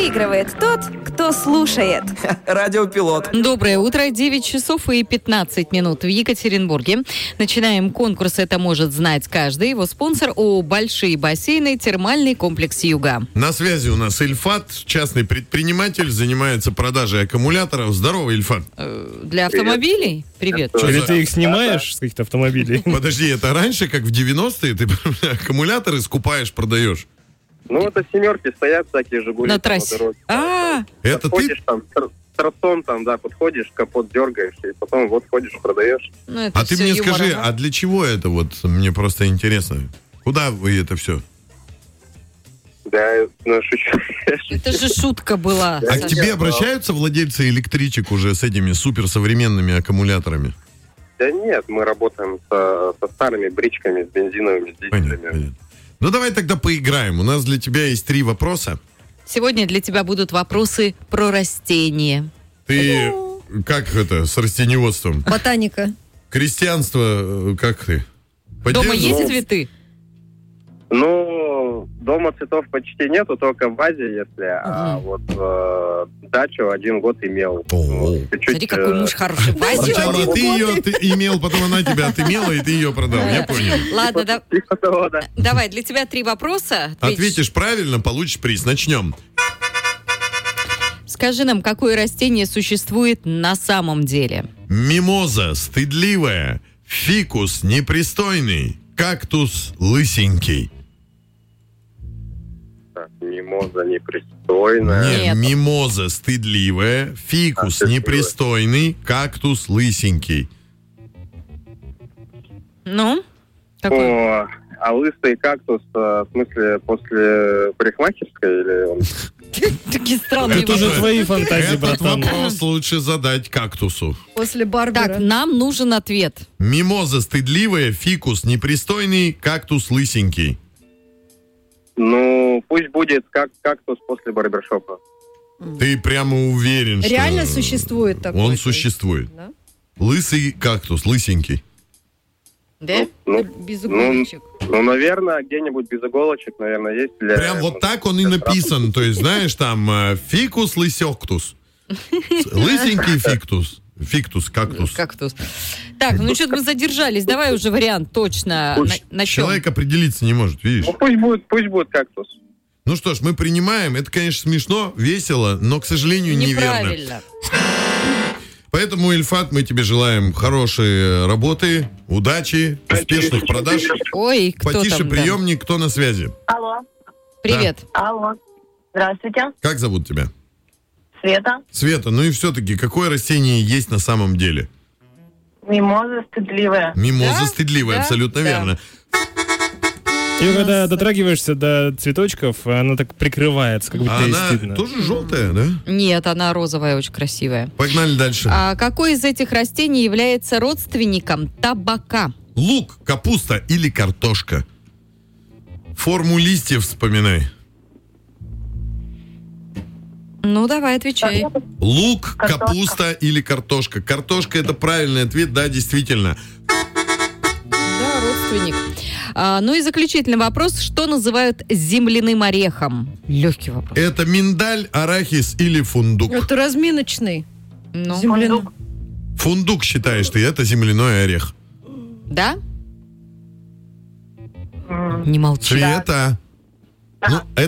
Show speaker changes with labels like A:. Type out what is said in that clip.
A: Выигрывает тот, кто слушает.
B: Радиопилот.
C: Доброе утро, 9 часов и 15 минут в Екатеринбурге. Начинаем конкурс «Это может знать каждый». Его спонсор ООО «Большие бассейны», термальный комплекс «Юга».
D: На связи у нас Ильфат, частный предприниматель, занимается продажей аккумуляторов. Здорово, Ильфат.
C: Для автомобилей? Привет.
E: Или ты их снимаешь с каких-то автомобилей?
D: Подожди, это раньше, как в 90-е, ты аккумуляторы скупаешь, продаешь?
F: Ну, это семерки стоят, всякие «Жигули».
C: На
F: там,
C: трассе.
F: дороге.
D: Это ты?
F: Подходишь там, с тросом там, да, подходишь, капот дергаешь, и потом вот ходишь, продаешь.
C: Ну, это
D: А ты
C: всё
D: мне
C: юмором,
D: скажи,
C: да?
D: а для чего это вот? Мне просто интересно. Куда вы это все?
F: Да, ну, шучу.
C: Это же шутка была.
D: А к тебе обращаются владельцы электричек уже с этими суперсовременными аккумуляторами?
F: Да нет, мы работаем со старыми бричками, с бензиновыми, с дизелями.
D: Понятно. Ну, давай тогда поиграем. У нас для тебя есть 3 вопроса.
C: Сегодня для тебя будут вопросы про растения.
D: Ты как это с растениеводством?
G: Ботаника.
D: Крестьянство, как ты?
C: Дома
D: Поддерживаешь?
C: есть цветы?
F: Ну, дома цветов почти нету, только в вазе, если. А вот дачу 1 год имел.
D: О.
F: Чуть-чуть,
C: Смотри, какой муж хороший. Вася.
D: Сначала ты ее имел, потом она тебя отымела, и ты ее продал. Я понял.
C: Ладно,
F: типа того, да.
C: давай, для тебя 3 вопроса.
D: Ответишь правильно, получишь приз. Начнем.
C: Скажи нам, какое растение существует на самом деле?
D: Мимоза стыдливая, фикус непристойный, кактус лысенький.
F: Так, мимоза непристойная.
C: Нет.
D: Мимоза стыдливая, фикус
F: стыдливая.
D: непристойный, кактус лысенький.
C: Ну? Какой?
F: О, а лысый кактус, в смысле, после парикмахерской или он?
C: Такие странные
E: Это уже
C: вопросы.
E: твои фантазии,
D: Этот
E: братан.
D: вопрос лучше задать кактусу.
G: После Барбара.
C: Так, нам нужен ответ.
D: Мимоза стыдливая, фикус непристойный, кактус лысенький.
F: Ну, пусть будет кактус после барбершопа.
D: Ты прямо уверен, что...
G: Реально существует такой?
D: Он
G: то есть?
D: существует.
G: Да?
D: Лысый кактус, лысенький.
C: Да?
F: Ну,
G: Без иголочек.
F: ну, наверное, где-нибудь без иголочек, наверное, есть. Для...
D: Прям вот так он и написан. То есть, знаешь, там фикус лысектус. Лысенький фиктус. Фиктус, кактус.
C: Кактус. Так, ну что-то мы задержались. Давай уже вариант точно. На чем?
D: Человек определиться не может, видишь?
F: Ну, пусть будет кактус.
D: Ну что ж, мы принимаем. Это, конечно, смешно, весело, но, к сожалению, неверно.
C: Неправильно.
D: Поэтому, Ильфат, мы тебе желаем хорошей работы, удачи, успешных продаж.
C: Ой, кто
D: Потише
C: там? Да.
D: приемник, кто на связи?
H: Алло.
C: Привет.
H: Алло. Здравствуйте.
D: Как зовут тебя?
H: Света.
D: Света, ну и все-таки, какое растение есть на самом деле?
H: Мимоза стыдливая.
D: Мимоза
C: Да?
D: стыдливая,
C: Да?
D: абсолютно
C: Да.
D: верно.
E: И когда дотрагиваешься до цветочков, она так прикрывается, как будто
D: А
E: ей
D: она
E: стыдно.
D: тоже желтая, да?
C: Нет, она розовая, очень красивая.
D: Погнали дальше.
C: А какой из этих растений является родственником табака?
D: Лук, капуста или картошка? Форму листьев вспоминай.
C: Ну, давай, отвечай.
D: Лук,
H: Картошка.
D: капуста или картошка? Картошка — это правильный ответ, да, действительно.
C: Да, родственник. Ну и заключительный вопрос. Что называют земляным орехом? Легкий вопрос.
D: Это миндаль, арахис или фундук?
G: Это разминочный.
C: Ну,
G: Земляной.
D: Фундук считаешь ты, это земляной орех.
C: да? Не молчи.
D: Света. Ну,